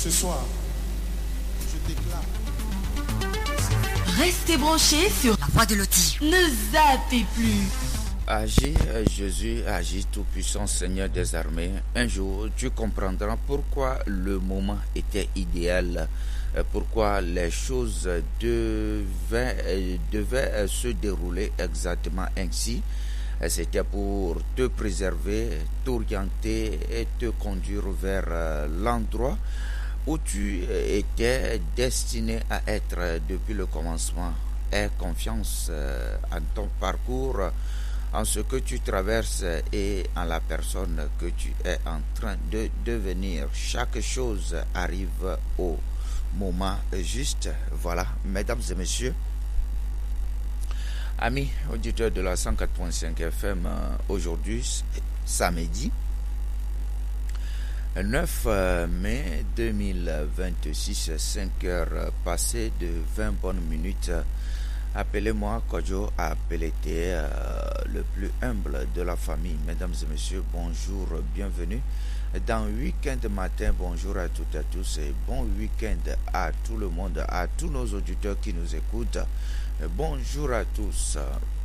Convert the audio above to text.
Ce soir, je déclare. Restez branchés sur la voix de Loti. Ne zappez plus. Agis, Jésus, agis tout-puissant Seigneur des armées. Un jour, tu comprendras pourquoi le moment était idéal, pourquoi les choses devaient se dérouler exactement ainsi. C'était pour te préserver, t'orienter et te conduire vers l'endroit où tu étais destiné à être depuis le commencement. Aie confiance en ton parcours, en ce que tu traverses et en la personne que tu es en train de devenir. Chaque chose arrive au moment juste. Voilà, mesdames et messieurs, amis auditeurs de la 104.5 FM, aujourd'hui, samedi 9 mai 2026, 5 heures passées de 20 bonnes minutes. Appelez-moi Kodjo Apelete, le plus humble de la famille. Mesdames et messieurs, bonjour, bienvenue dans Week-end Matin. Bonjour à toutes et à tous et bon week-end à tout le monde, à tous nos auditeurs qui nous écoutent. Bonjour à tous.